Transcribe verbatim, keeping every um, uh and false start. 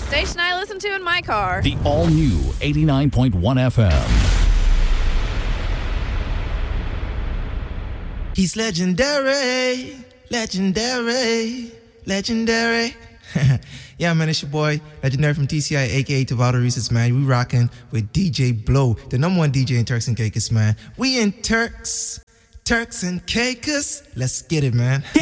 station I listen to in my car. The all-new eighty-nine point one F M. He's legendary, legendary, legendary. Yeah, man, it's your boy, Legendary from T C I, a k a Tavaldo Reeses, man. We rocking with D J Blow, the number one D J in Turks and Caicos, man. We in Turks, Turks and Caicos. Let's get it, man.